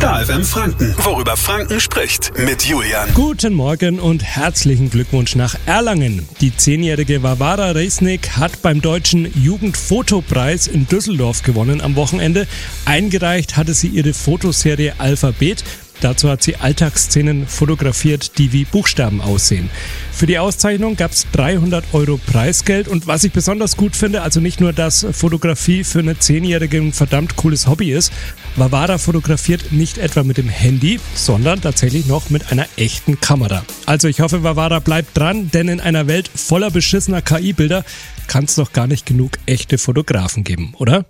Star FM Franken. Worüber Franken spricht. Mit Julian. Guten Morgen und herzlichen Glückwunsch nach Erlangen. Die 10-jährige Varvara Resnik hat beim Deutschen Jugendfotopreis in Düsseldorf gewonnen am Wochenende. Eingereicht hatte sie ihre Fotoserie Alphabet. Dazu hat sie Alltagsszenen fotografiert, die wie Buchstaben aussehen. Für die Auszeichnung gab es 300 € Preisgeld. Und was ich besonders gut finde, also nicht nur, dass Fotografie für eine 10-Jährige ein verdammt cooles Hobby ist. Varvara fotografiert nicht etwa mit dem Handy, sondern tatsächlich noch mit einer echten Kamera. Also ich hoffe, Varvara bleibt dran, denn in einer Welt voller beschissener KI-Bilder kann es doch gar nicht genug echte Fotografen geben, oder?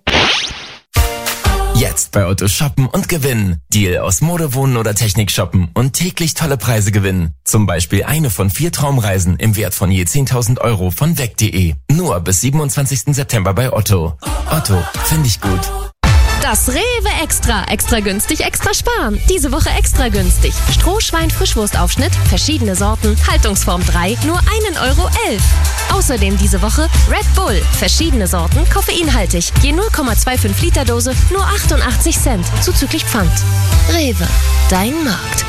Jetzt bei Otto shoppen und gewinnen. Deal aus Mode, Wohnen oder Technik shoppen und täglich tolle Preise gewinnen. Zum Beispiel eine von 4 Traumreisen im Wert von je 10.000 € von weg.de. Nur bis 27. September bei Otto. Otto, finde ich gut. Das Rewe Extra. Extra günstig, extra sparen. Diese Woche extra günstig. Strohschwein-Frischwurstaufschnitt, verschiedene Sorten, Haltungsform 3, nur 1,11 €. Außerdem diese Woche Red Bull, verschiedene Sorten, koffeinhaltig. Je 0,25 Liter Dose, nur 88 Cent, zuzüglich Pfand. Rewe, dein Markt.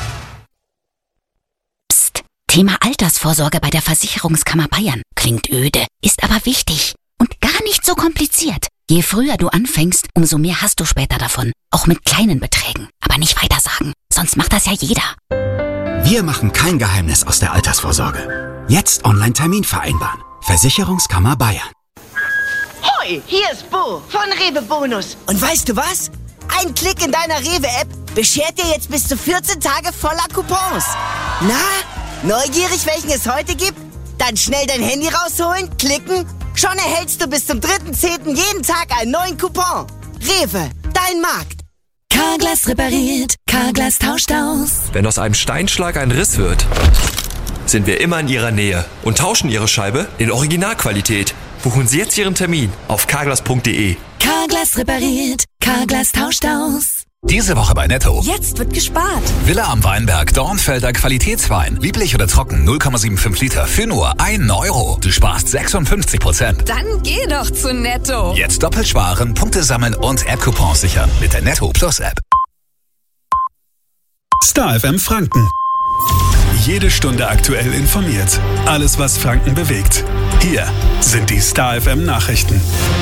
Psst, Thema Altersvorsorge bei der Versicherungskammer Bayern. Klingt öde, ist aber wichtig und gar nicht so kompliziert. Je früher du anfängst, umso mehr hast du später davon. Auch mit kleinen Beträgen. Aber nicht weitersagen, sonst macht das ja jeder. Wir machen kein Geheimnis aus der Altersvorsorge. Jetzt Online-Termin vereinbaren. Versicherungskammer Bayern. Hoi, hier ist Bo von Rewe Bonus. Und weißt du was? Ein Klick in deiner Rewe-App beschert dir jetzt bis zu 14 Tage voller Coupons. Na, neugierig, welchen es heute gibt? Dann schnell dein Handy rausholen, klicken. Schon erhältst du bis zum 3.10. jeden Tag einen neuen Coupon. Rewe, dein Markt. Carglass repariert, Carglass tauscht aus. Wenn aus einem Steinschlag ein Riss wird, sind wir immer in Ihrer Nähe und tauschen Ihre Scheibe in Originalqualität. Buchen Sie jetzt Ihren Termin auf carglass.de. Carglass repariert, Carglass tauscht aus. Diese Woche bei Netto. Jetzt wird gespart. Villa am Weinberg, Dornfelder Qualitätswein. Lieblich oder trocken, 0,75 Liter für nur 1 €. Du sparst 56%. Dann geh doch zu Netto. Jetzt doppelt sparen, Punkte sammeln und App-Coupons sichern mit der Netto Plus App. Star FM Franken. Jede Stunde aktuell informiert. Alles, was Franken bewegt. Hier sind die Star FM Nachrichten.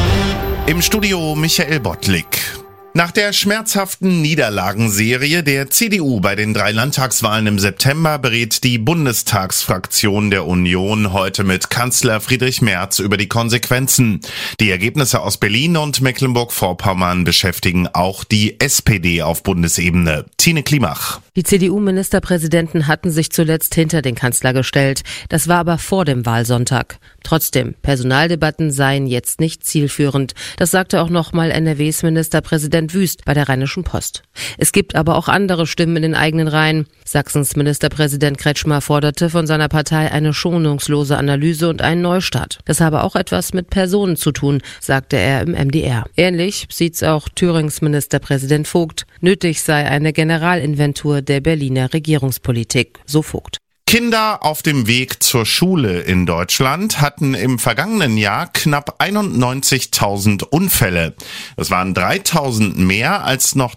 Im Studio Michael Bottlik. Nach der schmerzhaften Niederlagenserie der CDU bei den 3 Landtagswahlen im September berät die Bundestagsfraktion der Union heute mit Kanzler Friedrich Merz über die Konsequenzen. Die Ergebnisse aus Berlin und Mecklenburg-Vorpommern beschäftigen auch die SPD auf Bundesebene. Tine Klimach. Die CDU-Ministerpräsidenten hatten sich zuletzt hinter den Kanzler gestellt. Das war aber vor dem Wahlsonntag. Trotzdem, Personaldebatten seien jetzt nicht zielführend. Das sagte auch nochmal NRWs Ministerpräsident Wüst bei der Rheinischen Post. Es gibt aber auch andere Stimmen in den eigenen Reihen. Sachsens Ministerpräsident Kretschmer forderte von seiner Partei eine schonungslose Analyse und einen Neustart. Das habe auch etwas mit Personen zu tun, sagte er im MDR. Ähnlich sieht's auch Thürings Ministerpräsident Vogt. Nötig sei eine Generalinventur der Berliner Regierungspolitik, so Vogt. Kinder auf dem Weg zur Schule in Deutschland hatten im vergangenen Jahr knapp 91.000 Unfälle. Das waren 3.000 mehr als noch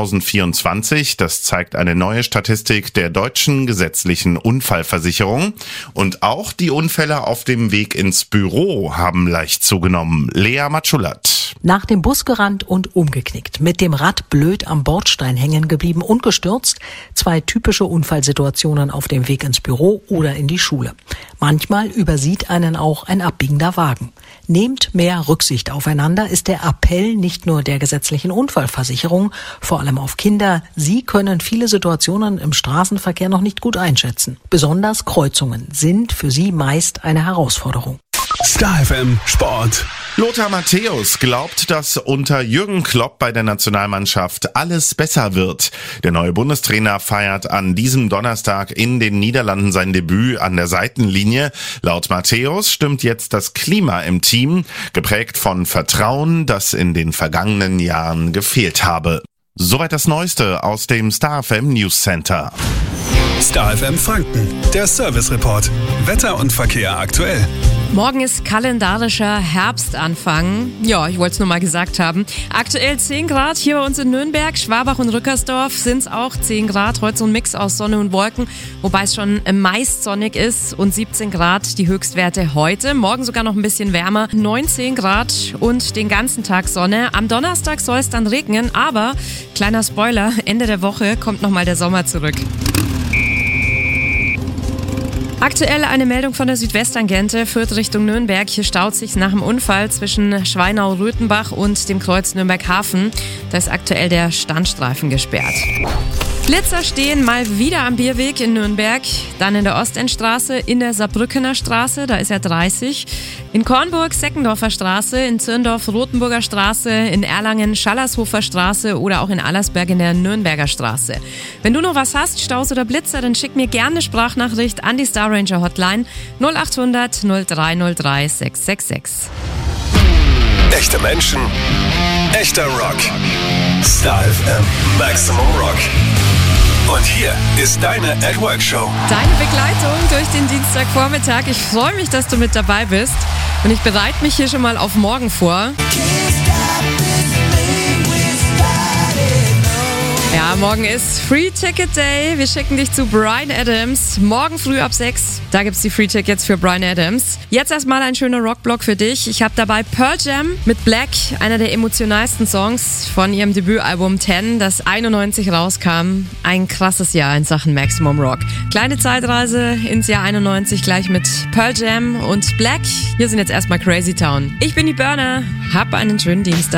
2024. Das zeigt eine neue Statistik der deutschen gesetzlichen Unfallversicherung. Und auch die Unfälle auf dem Weg ins Büro haben leicht zugenommen. Lea Matschulat. Nach dem Bus gerannt und umgeknickt, mit dem Rad blöd am Bordstein hängen geblieben und gestürzt. 2 typische Unfallsituationen auf dem Weg ins Büro oder in die Schule. Manchmal übersieht einen auch ein abbiegender Wagen. Nehmt mehr Rücksicht aufeinander, ist der Appell nicht nur der gesetzlichen Unfallversicherung, vor allem auf Kinder. Sie können viele Situationen im Straßenverkehr noch nicht gut einschätzen. Besonders Kreuzungen sind für sie meist eine Herausforderung. Star FM Sport. Lothar Matthäus glaubt, dass unter Jürgen Klopp bei der Nationalmannschaft alles besser wird. Der neue Bundestrainer feiert an diesem Donnerstag in den Niederlanden sein Debüt an der Seitenlinie. Laut Matthäus stimmt jetzt das Klima im Team, geprägt von Vertrauen, das in den vergangenen Jahren gefehlt habe. Soweit das Neueste aus dem Star FM News Center. Star FM Franken, der Service Report. Wetter und Verkehr aktuell. Morgen ist kalendarischer Herbstanfang. Ja, ich wollte es nur mal gesagt haben. Aktuell 10 Grad hier bei uns in Nürnberg. Schwabach und Rückersdorf sind es auch 10 Grad. Heute so ein Mix aus Sonne und Wolken, wobei es schon meist sonnig ist. Und 17 Grad die Höchstwerte heute. Morgen sogar noch ein bisschen wärmer. 19 Grad und den ganzen Tag Sonne. Am Donnerstag soll es dann regnen, aber kleiner Spoiler, Ende der Woche kommt nochmal der Sommer zurück. Aktuell eine Meldung von der Südwesttangente, Fürth Richtung Nürnberg. Hier staut sich nach dem Unfall zwischen Schweinau-Röthenbach und dem Kreuz Nürnberg-Hafen. Da ist aktuell der Standstreifen gesperrt. Blitzer stehen mal wieder am Bierweg in Nürnberg, dann in der Ostendstraße, in der Saarbrückener Straße, da ist er 30, in Kornburg Seckendorfer Straße, in Zirndorf Rothenburger Straße, in Erlangen Schallershofer Straße oder auch in Allersberg in der Nürnberger Straße. Wenn du noch was hast, Staus oder Blitzer, dann schick mir gerne eine Sprachnachricht an die Star Ranger Hotline 0800 0303 666. Echte Menschen, echter Rock. Star FM Maximum Rock. Und hier ist deine At Work Show. Deine Begleitung durch den Dienstagvormittag. Ich freue mich, dass du mit dabei bist. Und ich bereite mich hier schon mal auf morgen vor. Ja, morgen ist Free Ticket Day. Wir schicken dich zu Bryan Adams. Morgen früh ab 6. Da gibt's die Free Tickets für Bryan Adams. Jetzt erstmal ein schöner Rockblock für dich. Ich habe dabei Pearl Jam mit Black, einer der emotionalsten Songs von ihrem Debütalbum 10, das 91 rauskam. Ein krasses Jahr in Sachen Maximum Rock. Kleine Zeitreise ins Jahr 91 gleich mit Pearl Jam und Black. Hier sind jetzt erstmal Crazy Town. Ich bin die Burner. Hab einen schönen Dienstag.